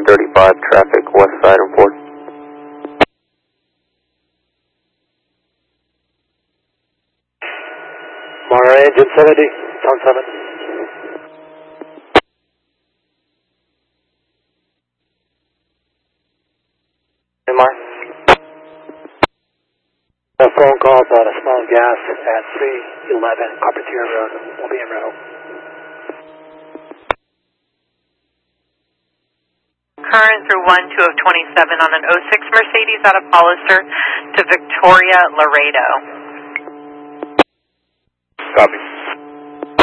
35 traffic, west side of Ford. Monterey, engine 70, town 7. Mar. A phone call about a small gas at 311 Carpentier Road. We'll be en route. Current through 12 of 27 on an 06 Mercedes out of Hollister to Victoria, Laredo. Copy.